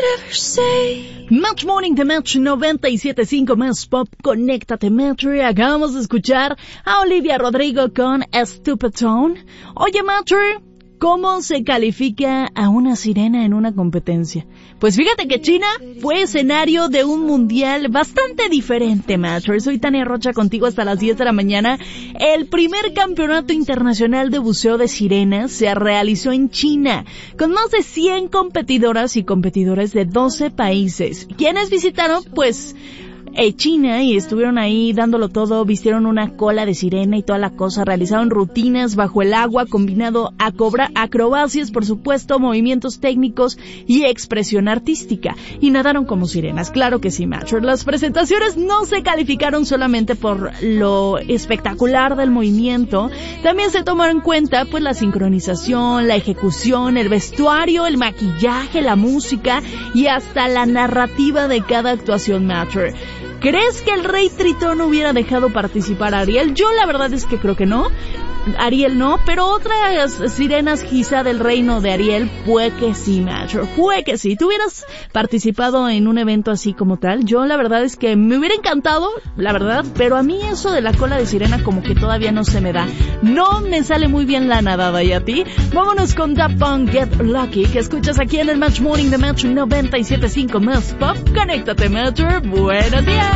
Match Morning de Match 97.5 más Pop, conéctate Matthew. Acabamos de escuchar a Olivia Rodrigo con Stupid Tone. Oye Matthew, ¿cómo se califica a una sirena en una competencia? Pues fíjate que China fue escenario de un mundial bastante diferente, Matthew. Soy Tania Rocha contigo hasta las 10 de la mañana. El primer campeonato internacional de buceo de sirenas se realizó en China, con más de 100 competidoras y competidores de 12 países. ¿Quiénes visitaron? Pues China, y estuvieron ahí dándolo todo, vistieron una cola de sirena y toda la cosa, realizaron rutinas bajo el agua, combinado acrobacias, por supuesto, movimientos técnicos y expresión artística, y nadaron como sirenas, claro que sí, Matcher. Las presentaciones no se calificaron solamente por lo espectacular del movimiento, también se tomaron en cuenta pues la sincronización, la ejecución, el vestuario, el maquillaje, la música y hasta la narrativa de cada actuación, Matcher. ¿Crees que el rey Tritón hubiera dejado participar a Ariel? Yo la verdad es que creo que no. Ariel no, pero otras sirenas quizá del reino de Ariel, fue que sí, Matcher, fue que sí. ¿Tú hubieras participado en un evento así como tal? Yo la verdad es que me hubiera encantado, la verdad, pero a mí eso de la cola de sirena como que todavía no se me da. No me sale muy bien la nadada, ¿y a ti? Vámonos con Daft Punk, Get Lucky, que escuchas aquí en el Match Morning de Match 97.5 más Pop. Conéctate, Matcher, buenos días.